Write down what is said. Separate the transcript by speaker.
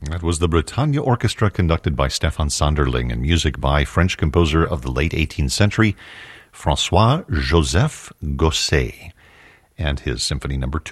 Speaker 1: That was the Bretagne Orchestra, conducted by Stefan Sanderling, and music by French composer of the late 18th century, François-Joseph Gosset, and his Symphony No. 2.